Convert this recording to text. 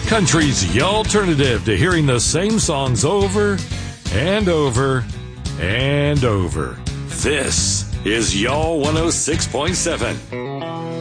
Country's y'alternative to hearing the same songs over and over and over. This is Y'all 106.7.